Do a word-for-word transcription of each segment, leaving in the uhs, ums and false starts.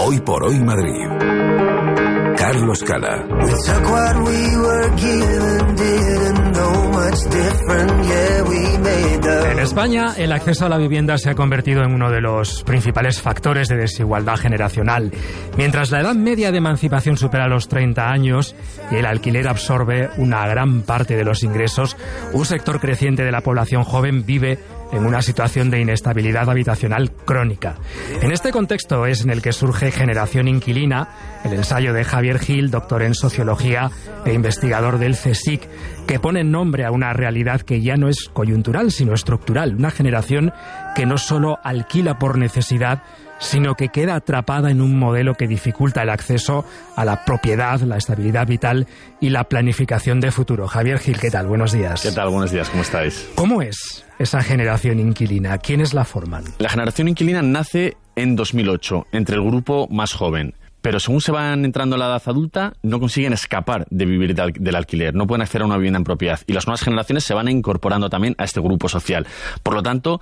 Hoy por hoy Madrid. Carlos Cala. En España, el acceso a la vivienda se ha convertido en uno de los principales factores de desigualdad generacional. Mientras la edad media de emancipación supera los treinta años y el alquiler absorbe una gran parte de los ingresos, un sector creciente de la población joven vive en una situación de inestabilidad habitacional crónica. En este contexto es en el que surge Generación Inquilina, el ensayo de Javier Gil, doctor en Sociología e investigador del CSIC, que pone nombre a una realidad que ya no es coyuntural, sino estructural. Una generación que no solo alquila por necesidad, sino que queda atrapada en un modelo que dificulta el acceso a la propiedad, la estabilidad vital y la planificación de futuro. Javier Gil, ¿qué tal? Buenos días. ¿Qué tal? Buenos días, ¿cómo estáis? ¿Cómo es esa generación inquilina? ¿Quiénes la forman? La generación inquilina nace en dos mil ocho, entre el grupo más joven. Pero según se van entrando a la edad adulta, no consiguen escapar de vivir del, del alquiler, no pueden acceder a una vivienda en propiedad. Y las nuevas generaciones se van incorporando también a este grupo social. Por lo tanto,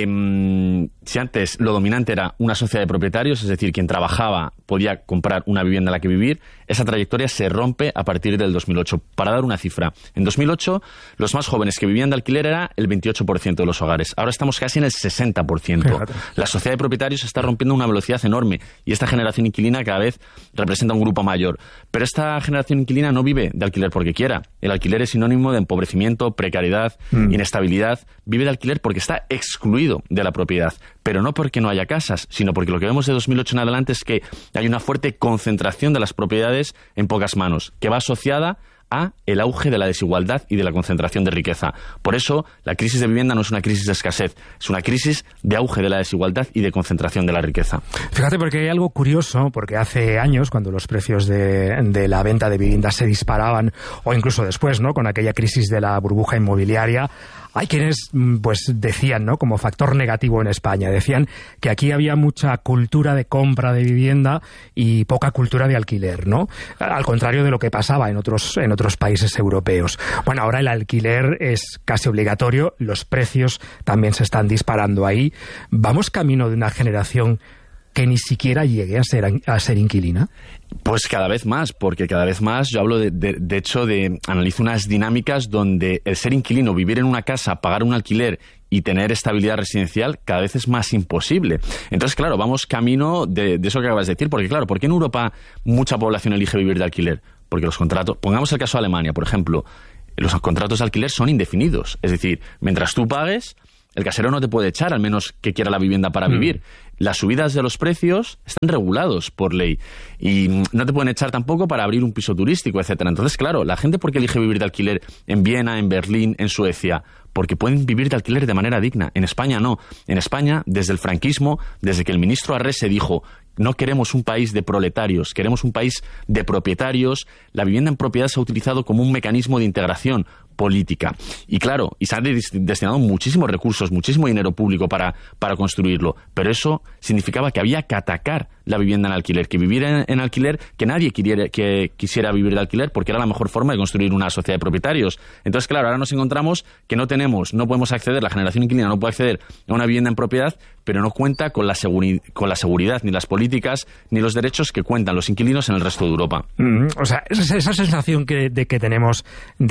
eh, si antes lo dominante era una sociedad de propietarios, es decir, quien trabajaba podía comprar una vivienda en la que vivir, esa trayectoria se rompe a partir del dos mil ocho. Para dar una cifra, en dos mil ocho los más jóvenes que vivían de alquiler era el veintiocho por ciento de los hogares. Ahora estamos casi en el sesenta por ciento. Fíjate. La sociedad de propietarios está rompiendo a una velocidad enorme y esta generación inquilina cada vez representa un grupo mayor. Pero esta generación inquilina no vive de alquiler porque quiera. El alquiler es sinónimo de empobrecimiento, precariedad, mm. inestabilidad. Vive de alquiler porque está excluido de la propiedad. Pero no porque no haya casas, sino porque lo que vemos de dos mil ocho en adelante es que hay una fuerte concentración de las propiedades en pocas manos, que va asociada a el auge de la desigualdad y de la concentración de riqueza. Por eso, la crisis de vivienda no es una crisis de escasez, es una crisis de auge de la desigualdad y de concentración de la riqueza. Fíjate, porque hay algo curioso, porque hace años, cuando los precios de, de la venta de viviendas se disparaban, o incluso después, ¿no?, con aquella crisis de la burbuja inmobiliaria, hay quienes pues decían, ¿no?, como factor negativo en España, decían que aquí había mucha cultura de compra de vivienda y poca cultura de alquiler, ¿no? Al contrario de lo que pasaba en otros en otros países europeos. Bueno, ahora el alquiler es casi obligatorio, los precios también se están disparando ahí. ¿Vamos camino de una generación que ni siquiera llegue a ser, a ser inquilina? Pues cada vez más, porque cada vez más yo hablo de, de, de hecho de analizo unas dinámicas donde el ser inquilino, vivir en una casa, pagar un alquiler y tener estabilidad residencial cada vez es más imposible. Entonces, claro, vamos camino de, de eso que acabas de decir, porque claro, ¿por qué en Europa mucha población elige vivir de alquiler? Porque los contratos, pongamos el caso de Alemania, por ejemplo, los contratos de alquiler son indefinidos, es decir, mientras tú pagues, el casero no te puede echar, al menos que quiera la vivienda para mm. vivir. Las subidas de los precios están regulados por ley y no te pueden echar tampoco para abrir un piso turístico, etcétera. Entonces, claro, la gente, ¿por qué elige vivir de alquiler en Viena, en Berlín, en Suecia? Porque pueden vivir de alquiler de manera digna. En España no. En España, desde el franquismo, desde que el ministro Arrese dijo: no queremos un país de proletarios, queremos un país de propietarios, la vivienda en propiedad se ha utilizado como un mecanismo de integración política. Y claro, y se han destinado muchísimos recursos, muchísimo dinero público para, para construirlo, pero eso significaba que había que atacar la vivienda en alquiler, que vivir en, en alquiler, que nadie quisiera, que quisiera vivir de alquiler porque era la mejor forma de construir una sociedad de propietarios. Entonces, claro, ahora nos encontramos que no tenemos, no podemos acceder, la generación inquilina no puede acceder a una vivienda en propiedad, pero no cuenta con la, seguri- con la seguridad, ni las políticas, ni los derechos que cuentan los inquilinos en el resto de Europa. Mm, o sea, esa, esa sensación que, de que tenemos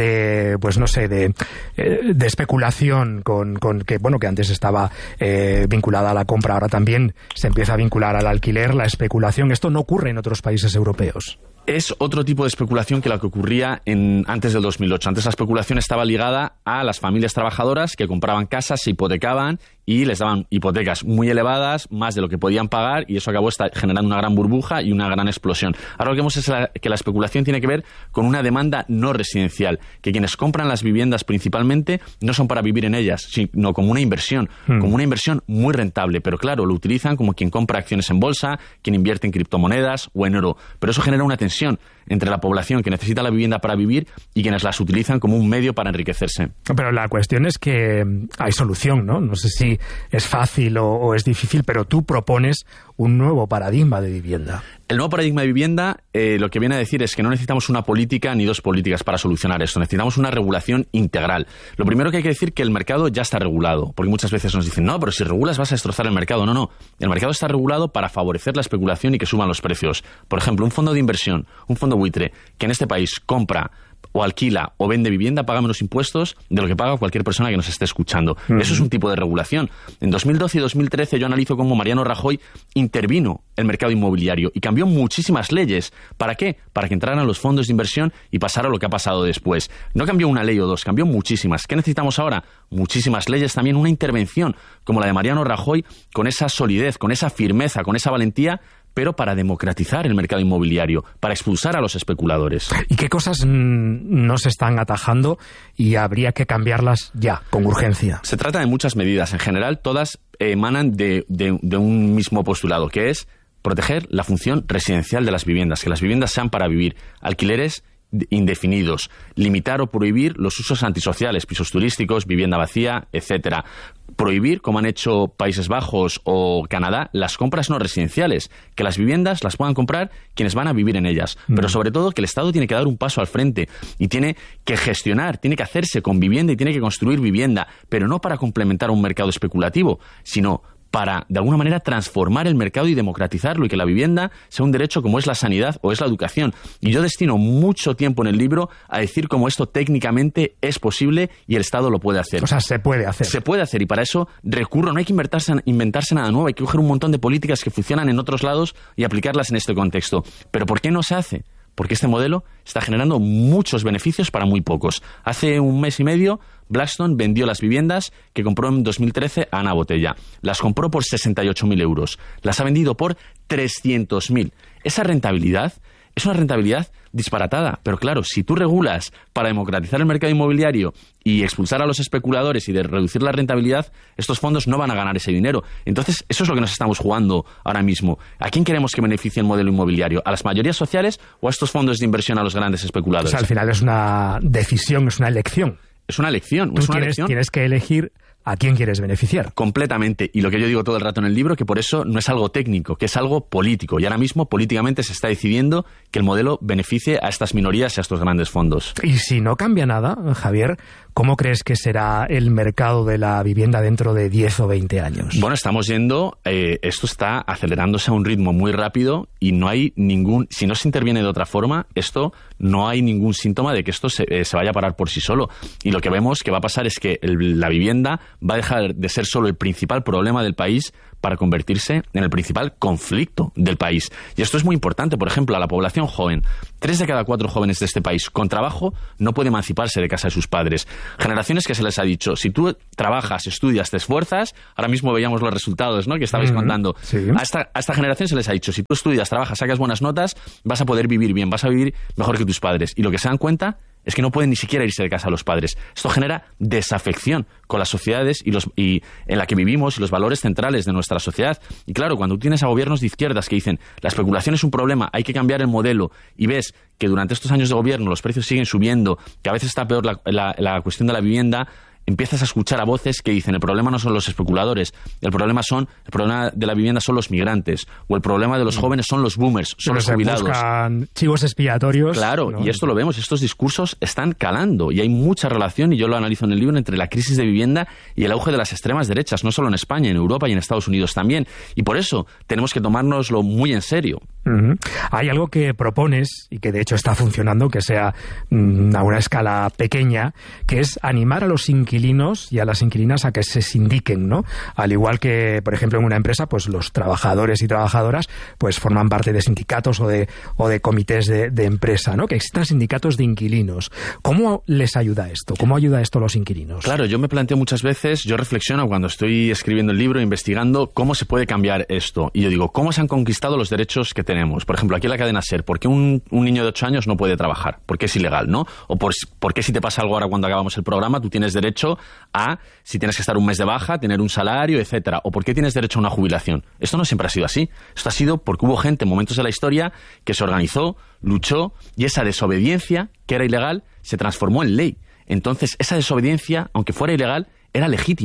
de, pues no sé, de, de especulación con, con que, bueno, que antes estaba eh, vinculada a la compra, ahora también se empieza a vincular al alquiler, la especulación. Esto no ocurre en otros países europeos. Es otro tipo de especulación que la que ocurría en, antes del dos mil ocho. Antes la especulación estaba ligada a las familias trabajadoras que compraban casas, se hipotecaban y les daban hipotecas muy elevadas, más de lo que podían pagar, y eso acabó generando una gran burbuja y una gran explosión. Ahora lo que vemos es la, que la especulación tiene que ver con una demanda no residencial, que quienes compran las viviendas principalmente no son para vivir en ellas, sino como una inversión, hmm. como una inversión muy rentable, pero claro, lo utilizan como quien compra acciones en bolsa, quien invierte en criptomonedas o en oro, pero eso genera una tensión entre la población que necesita la vivienda para vivir y quienes las utilizan como un medio para enriquecerse. Pero la cuestión es que hay solución, ¿no? No sé si es fácil o, o es difícil, pero tú propones un nuevo paradigma de vivienda. El nuevo paradigma de vivienda eh, lo que viene a decir es que no necesitamos una política ni dos políticas para solucionar esto, necesitamos una regulación integral. Lo primero que hay que decir es que el mercado ya está regulado, porque muchas veces nos dicen, no, pero si regulas vas a destrozar el mercado. No, no, el mercado está regulado para favorecer la especulación y que suban los precios. Por ejemplo, un fondo de inversión, un fondo buitre, que en este país compra o alquila o vende vivienda, paga menos impuestos de lo que paga cualquier persona que nos esté escuchando. Uh-huh. Eso es un tipo de regulación. En dos mil doce y dos mil trece yo analizo cómo Mariano Rajoy intervino el mercado inmobiliario y cambió muchísimas leyes. ¿Para qué? Para que entraran los fondos de inversión y pasara lo que ha pasado después. No cambió una ley o dos, cambió muchísimas. ¿Qué necesitamos ahora? Muchísimas leyes, también una intervención como la de Mariano Rajoy, con esa solidez, con esa firmeza, con esa valentía, pero para democratizar el mercado inmobiliario, para expulsar a los especuladores. ¿Y qué cosas mm, no se están atajando y habría que cambiarlas ya, con urgencia? Se trata de muchas medidas. En general, todas emanan de, de, de un mismo postulado, que es proteger la función residencial de las viviendas, que las viviendas sean para vivir, alquileres indefinidos, limitar o prohibir los usos antisociales, pisos turísticos, vivienda vacía, etcétera. Prohibir, como han hecho Países Bajos o Canadá, las compras no residenciales, que las viviendas las puedan comprar quienes van a vivir en ellas, mm. pero sobre todo que el Estado tiene que dar un paso al frente y tiene que gestionar, tiene que hacerse con vivienda y tiene que construir vivienda, pero no para complementar un mercado especulativo, sino para, de alguna manera, transformar el mercado y democratizarlo y que la vivienda sea un derecho como es la sanidad o es la educación. Y yo destino mucho tiempo en el libro a decir cómo esto técnicamente es posible y el Estado lo puede hacer. O sea, se puede hacer. Se puede hacer y para eso recurro, no hay que inventarse, inventarse nada nuevo, hay que coger un montón de políticas que funcionan en otros lados y aplicarlas en este contexto. ¿Pero por qué no se hace? Porque este modelo está generando muchos beneficios para muy pocos. Hace un mes y medio, Blackstone vendió las viviendas que compró en dos mil trece a Ana Botella. Las compró por sesenta y ocho mil euros. Las ha vendido por trescientos mil. Esa rentabilidad es una rentabilidad disparatada. Pero claro, si tú regulas para democratizar el mercado inmobiliario y expulsar a los especuladores y de reducir la rentabilidad, estos fondos no van a ganar ese dinero. Entonces, eso es lo que nos estamos jugando ahora mismo. ¿A quién queremos que beneficie el modelo inmobiliario? ¿A las mayorías sociales o a estos fondos de inversión a los grandes especuladores? O sea, al final es una decisión, es una elección. Es una elección. Tú es una tienes, elección. tienes que elegir a quién quieres beneficiar. Completamente. Y lo que yo digo todo el rato en el libro, que por eso no es algo técnico, que es algo político. Y ahora mismo, políticamente, se está decidiendo que el modelo beneficie a estas minorías y a estos grandes fondos. Y si no cambia nada, Javier, ¿cómo crees que será el mercado de la vivienda dentro de diez o veinte años? Bueno, estamos yendo, eh, esto está acelerándose a un ritmo muy rápido y no hay ningún, si no se interviene de otra forma, esto no hay ningún síntoma de que esto se, eh, se vaya a parar por sí solo. Y lo que vemos que va a pasar es que el, la vivienda va a dejar de ser solo el principal problema del país para convertirse en el principal conflicto del país. Y esto es muy importante. Por ejemplo, a la población joven. Tres de cada cuatro jóvenes de este país con trabajo no puede emanciparse de casa de sus padres. Generaciones que se les ha dicho, si tú trabajas, estudias, te esfuerzas, ahora mismo veíamos los resultados, ¿no?, que estabais uh-huh. contando. Sí. A, esta, a esta generación se les ha dicho, si tú estudias, trabajas, sacas buenas notas, vas a poder vivir bien, vas a vivir mejor que tus padres. Y lo que se dan cuenta es que no pueden ni siquiera irse de casa a los padres. Esto genera desafección con las sociedades y, los, y en la que vivimos y los valores centrales de nuestra sociedad. Y claro, cuando tú tienes a gobiernos de izquierdas que dicen la especulación es un problema, hay que cambiar el modelo, y ves que durante estos años de gobierno los precios siguen subiendo, que a veces está peor la, la, la cuestión de la vivienda, empiezas a escuchar a voces que dicen el problema no son los especuladores, el problema son el problema de la vivienda son los migrantes, o el problema de los jóvenes son los boomers, son los jubilados. Buscan chivos expiatorios. Claro, ¿no? Y esto lo vemos, estos discursos están calando y hay mucha relación, y yo lo analizo en el libro, entre la crisis de vivienda y el auge de las extremas derechas, no solo en España, en Europa y en Estados Unidos también. Y por eso tenemos que tomárnoslo muy en serio. Uh-huh. Hay algo que propones y que de hecho está funcionando, que sea mm, a una escala pequeña, que es animar a los inquilinos y a las inquilinas a que se sindiquen, ¿no? Al igual que, por ejemplo, en una empresa, pues los trabajadores y trabajadoras pues forman parte de sindicatos o de, o de comités de, de empresa, ¿no? Que existan sindicatos de inquilinos. ¿Cómo les ayuda esto? ¿Cómo ayuda esto a los inquilinos? Claro, yo me planteo muchas veces, yo reflexiono cuando estoy escribiendo el libro, investigando cómo se puede cambiar esto. Y yo digo, ¿cómo se han conquistado los derechos que tenemos? Por ejemplo, aquí en la cadena SER, ¿por qué un, un niño de ocho años no puede trabajar? Porque es ilegal, ¿no? O por, por qué si te pasa algo ahora cuando acabamos el programa, tú tienes derecho a, si tienes que estar un mes de baja, tener un salario, etcétera. O por qué tienes derecho a una jubilación. Esto no siempre ha sido así. Esto ha sido porque hubo gente en momentos de la historia que se organizó, luchó, y esa desobediencia, que era ilegal, se transformó en ley. Entonces, esa desobediencia, aunque fuera ilegal, era legítima.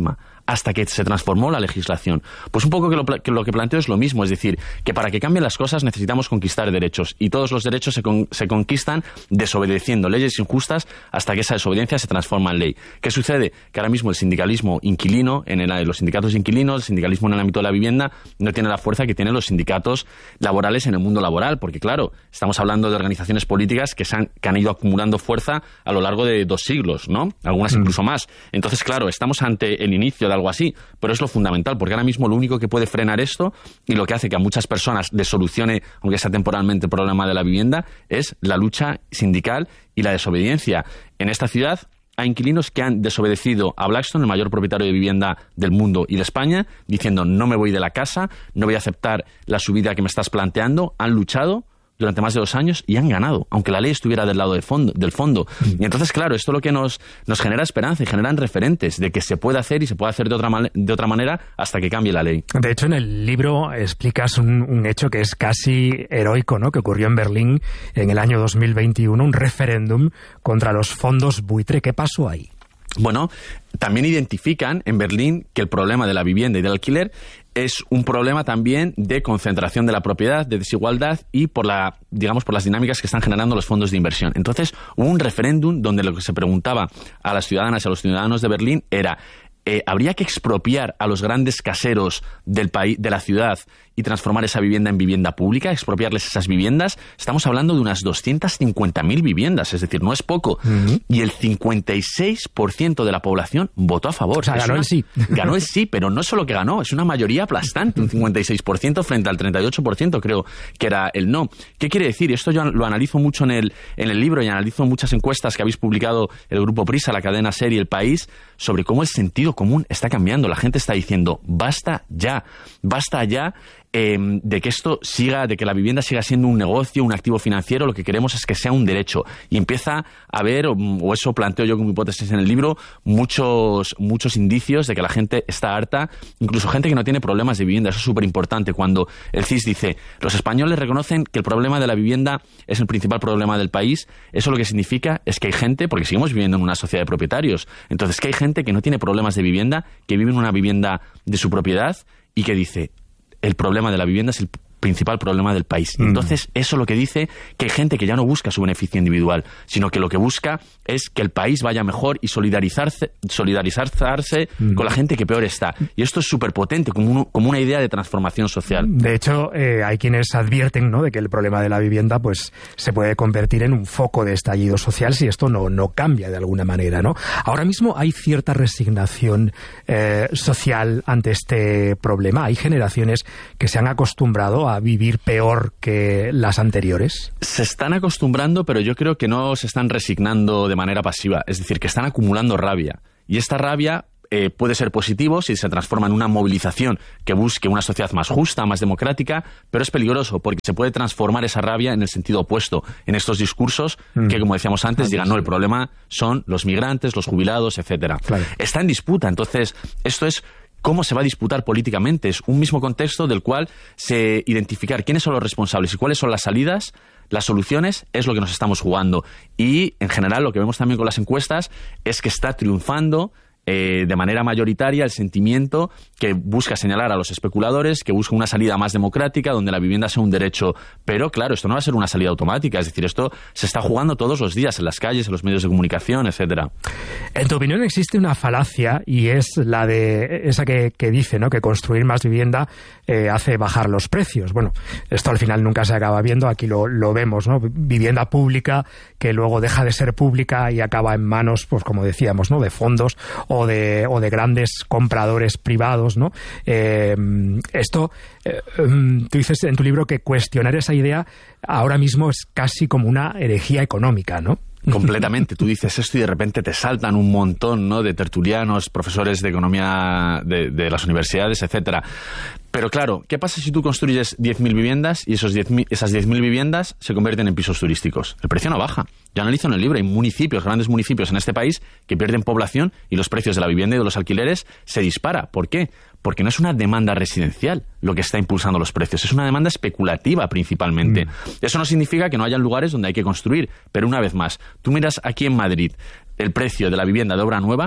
hasta que se transformó la legislación. Pues un poco que lo, que lo que planteo es lo mismo, es decir, que para que cambien las cosas necesitamos conquistar derechos, y todos los derechos se, con, se conquistan desobedeciendo leyes injustas hasta que esa desobediencia se transforma en ley. ¿Qué sucede? Que ahora mismo el sindicalismo inquilino, en el, los sindicatos de inquilinos, el sindicalismo en el ámbito de la vivienda, no tiene la fuerza que tienen los sindicatos laborales en el mundo laboral, porque claro, estamos hablando de organizaciones políticas que, se han, que han ido acumulando fuerza a lo largo de dos siglos, ¿no? Algunas incluso más. Entonces, claro, estamos ante el inicio de algo así, pero es lo fundamental, porque ahora mismo lo único que puede frenar esto y lo que hace que a muchas personas les solucione, aunque sea temporalmente, el problema de la vivienda, es la lucha sindical y la desobediencia. En esta ciudad hay inquilinos que han desobedecido a Blackstone, el mayor propietario de vivienda del mundo y de España, diciendo no me voy de la casa, no voy a aceptar la subida que me estás planteando. Han luchado durante más de dos años y han ganado, aunque la ley estuviera del lado de fondo, del fondo. Y entonces, claro, esto es lo que nos, nos genera esperanza y generan referentes de que se puede hacer y se puede hacer de otra, de otra manera hasta que cambie la ley. De hecho, en el libro explicas un, un hecho que es casi heroico, ¿no?, que ocurrió en Berlín en el año dos mil veintiuno, un referéndum contra los fondos buitre. ¿Qué pasó ahí? Bueno, también identifican en Berlín que el problema de la vivienda y del alquiler es un problema también de concentración de la propiedad, de desigualdad y por la, digamos, por las dinámicas que están generando los fondos de inversión. Entonces, hubo un referéndum donde lo que se preguntaba a las ciudadanas y a los ciudadanos de Berlín era eh, ¿habría que expropiar a los grandes caseros del país, de la ciudad, y transformar esa vivienda en vivienda pública, expropiarles esas viviendas? Estamos hablando de unas doscientas cincuenta mil viviendas, es decir, no es poco. Uh-huh. Y el cincuenta y seis por ciento de la población votó a favor. O sea, ganó una, el sí. Ganó el sí, pero no solo que ganó, es una mayoría aplastante, un cincuenta y seis por ciento frente al treinta y ocho por ciento creo que era el no. ¿Qué quiere decir? Esto yo lo analizo mucho en el, en el libro y analizo muchas encuestas que habéis publicado el Grupo Prisa, la cadena SER y El País, sobre cómo el sentido común está cambiando. La gente está diciendo, basta ya, basta ya Eh, de que esto siga, de que la vivienda siga siendo un negocio, un activo financiero. Lo que queremos es que sea un derecho. Y empieza a haber, o, o eso planteo yo como hipótesis en el libro, muchos, muchos indicios de que la gente está harta, incluso gente que no tiene problemas de vivienda. Eso es súper importante. Cuando el C I S dice, los españoles reconocen que el problema de la vivienda es el principal problema del país, eso lo que significa es que hay gente, porque seguimos viviendo en una sociedad de propietarios, entonces que hay gente que no tiene problemas de vivienda, que vive en una vivienda de su propiedad y que dice, el problema de la vivienda es el principal problema del país. Mm. Entonces, eso lo que dice que hay gente que ya no busca su beneficio individual, sino que lo que busca es que el país vaya mejor y solidarizarse, solidarizarse mm. con la gente que peor está. Y esto es súper potente, como, un, como una idea de transformación social. De hecho, eh, hay quienes advierten, ¿no?, de que el problema de la vivienda pues se puede convertir en un foco de estallido social si esto no, no cambia de alguna manera, ¿no? Ahora mismo hay cierta resignación eh, social ante este problema. Hay generaciones que se han acostumbrado a a vivir peor que las anteriores. Se están acostumbrando, pero yo creo que no se están resignando de manera pasiva. Es decir, que están acumulando rabia. Y esta rabia eh, puede ser positivo si se transforma en una movilización que busque una sociedad más justa, más democrática, pero es peligroso porque se puede transformar esa rabia en el sentido opuesto, en estos discursos mm. que, como decíamos antes, digan, no, el problema son los migrantes, los jubilados, etcétera. Claro. Está en disputa. Entonces, esto es cómo se va a disputar políticamente. Es un mismo contexto del cual se identificar quiénes son los responsables y cuáles son las salidas, las soluciones, es lo que nos estamos jugando. Y, en general, lo que vemos también con las encuestas es que está triunfando Eh, de manera mayoritaria el sentimiento que busca señalar a los especuladores, que busca una salida más democrática, donde la vivienda sea un derecho. Pero, claro, esto no va a ser una salida automática. Es decir, esto se está jugando todos los días en las calles, en los medios de comunicación, etcétera. En tu opinión, existe una falacia, y es la de esa que, que dice, ¿no?, que construir más vivienda eh, hace bajar los precios. Bueno, esto al final nunca se acaba viendo. Aquí lo, lo vemos, ¿no? Vivienda pública que luego deja de ser pública y acaba en manos, pues como decíamos, ¿no?, de fondos o de, o de grandes compradores privados, ¿no? Eh, esto, eh, tú dices en tu libro que cuestionar esa idea ahora mismo es casi como una herejía económica, ¿no? Completamente. Tú dices esto y de repente te saltan un montón, ¿no?, de tertulianos, profesores de economía de, de las universidades, etcétera. Pero claro, ¿qué pasa si tú construyes diez mil viviendas y esos diez mil, esas diez mil viviendas se convierten en pisos turísticos? El precio no baja. Yo analizo en el libro, hay municipios, grandes municipios en este país que pierden población y los precios de la vivienda y de los alquileres se dispara. ¿Por qué? Porque no es una demanda residencial lo que está impulsando los precios, es una demanda especulativa principalmente. Mm. Eso no significa que no haya lugares donde hay que construir, pero una vez más, tú miras aquí en Madrid el precio de la vivienda de obra nueva,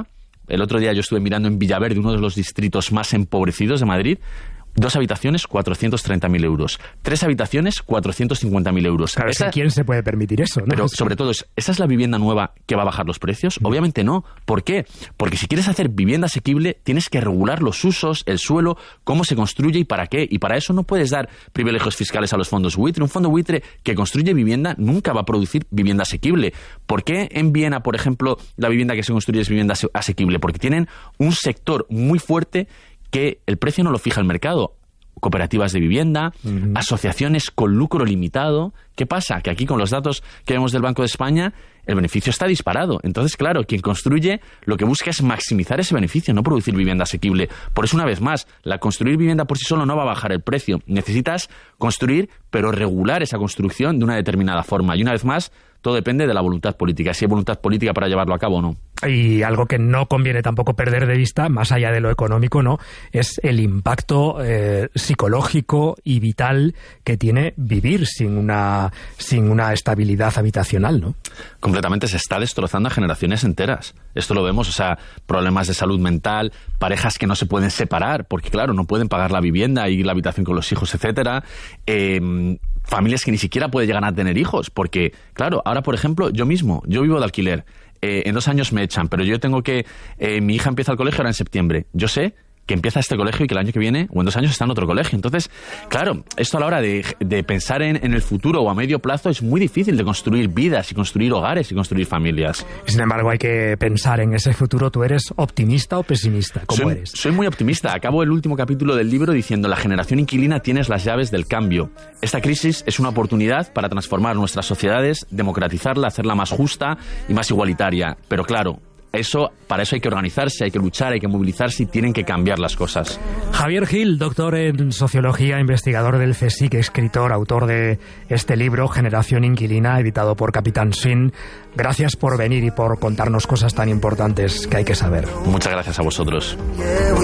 el otro día yo estuve mirando en Villaverde, uno de los distritos más empobrecidos de Madrid. Dos habitaciones, cuatrocientos treinta mil euros. Tres habitaciones, cuatrocientos cincuenta mil euros. Claro, Esa... ¿quién se puede permitir eso? ¿no? Pero sobre todo, ¿esa es la vivienda nueva que va a bajar los precios? Mm. Obviamente no. ¿Por qué? Porque si quieres hacer vivienda asequible, tienes que regular los usos, el suelo, cómo se construye y para qué. Y para eso no puedes dar privilegios fiscales a los fondos buitre. Un fondo buitre que construye vivienda nunca va a producir vivienda asequible. ¿Por qué en Viena, por ejemplo, la vivienda que se construye es vivienda asequible? Porque tienen un sector muy fuerte que el precio no lo fija el mercado. Cooperativas de vivienda, uh-huh. asociaciones con lucro limitado. ¿Qué pasa? Que aquí con los datos que vemos del Banco de España, el beneficio está disparado. Entonces, claro, quien construye lo que busca es maximizar ese beneficio, no producir vivienda asequible. Por eso, una vez más, la construir vivienda por sí solo no va a bajar el precio. Necesitas construir, pero regular esa construcción de una determinada forma. Y una vez más, todo depende de la voluntad política, si hay voluntad política para llevarlo a cabo o no. Y algo que no conviene tampoco perder de vista, más allá de lo económico, ¿no?, es el impacto eh, psicológico y vital que tiene vivir sin una, sin una estabilidad habitacional, ¿no? Completamente, se está destrozando a generaciones enteras. Esto lo vemos, o sea, problemas de salud mental, parejas que no se pueden separar, porque claro, no pueden pagar la vivienda y la habitación con los hijos, etcétera. Eh, familias que ni siquiera pueden llegar a tener hijos, porque claro, ahora por ejemplo, yo mismo, yo vivo de alquiler, eh, en dos años me echan, pero yo tengo que, eh, mi hija empieza el colegio ahora en septiembre, yo sé que empieza este colegio y que el año que viene o en dos años está en otro colegio. Entonces, claro, esto a la hora de, de pensar en, en el futuro o a medio plazo es muy difícil de construir vidas y construir hogares y construir familias. Sin embargo, hay que pensar en ese futuro. ¿Tú eres optimista o pesimista? ¿Cómo soy, eres? Soy muy optimista. Acabo el último capítulo del libro diciendo: la generación inquilina tienes las llaves del cambio. Esta crisis es una oportunidad para transformar nuestras sociedades, democratizarla, hacerla más justa y más igualitaria. Pero claro, Eso, para eso hay que organizarse, hay que luchar, hay que movilizarse y tienen que cambiar las cosas. Javier Gil, doctor en Sociología, investigador del CSIC, escritor, autor de este libro, Generación Inquilina, editado por Capitán Swing. Gracias por venir y por contarnos cosas tan importantes que hay que saber. Muchas gracias a vosotros.